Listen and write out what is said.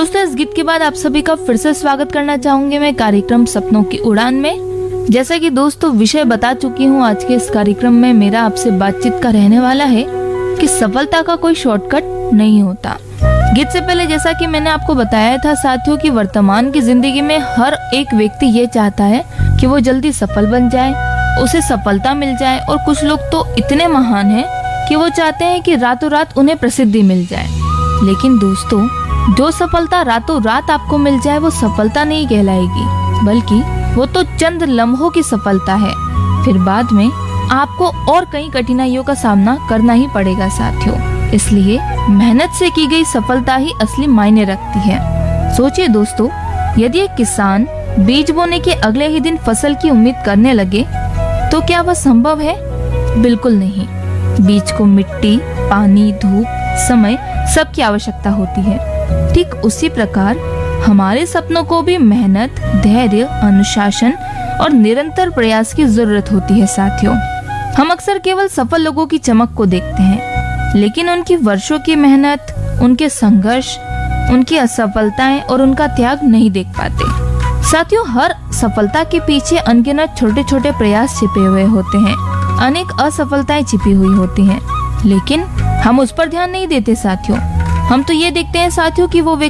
दोस्तों, इस गीत के बाद आप सभी का फिर से स्वागत करना चाहूंगी मैं कार्यक्रम सपनों की उड़ान में। जैसा कि दोस्तों विषय बता चुकी हूँ, आज के इस कार्यक्रम में मेरा आपसे बातचीत का रहने वाला है कि सफलता का कोई शॉर्टकट नहीं होता। गीत से पहले जैसा कि मैंने आपको बताया था साथियों कि वर्तमान की जिंदगी में हर एक व्यक्ति ये चाहता है कि वो जल्दी सफल बन जाए, उसे सफलता मिल जाए। और कुछ लोग तो इतने महान हैं कि वो चाहते हैं कि रातों रात उन्हें प्रसिद्धि मिल जाए। लेकिन दोस्तों, जो सफलता रातों रात आपको मिल जाए वो सफलता नहीं कहलाएगी, बल्कि वो तो चंद लम्हों की सफलता है। फिर बाद में आपको और कई कठिनाइयों का सामना करना ही पड़ेगा साथियों। इसलिए मेहनत से की गई सफलता ही असली मायने रखती है। सोचिए दोस्तों, यदि एक किसान बीज बोने के अगले ही दिन फसल की उम्मीद करने लगे तो क्या वह संभव है? बिल्कुल नहीं। बीज को मिट्टी, पानी, धूप, समय सबकी आवश्यकता होती है। ठीक उसी प्रकार हमारे सपनों को भी मेहनत, धैर्य, अनुशासन और निरंतर प्रयास की जरूरत होती है साथियों। हम अक्सर केवल सफल लोगों की चमक को देखते हैं, लेकिन उनकी वर्षों की मेहनत, उनके संघर्ष, उनकी असफलताएं और उनका त्याग नहीं देख पाते। साथियों, हर सफलता के पीछे अनगिनत छोटे छोटे प्रयास छिपे हुए होते हैं, अनेक असफलताएं छिपी हुई होती हैं, लेकिन हम उस पर ध्यान नहीं देते साथियों। हम तो ये देखते हैं साथियों कि वो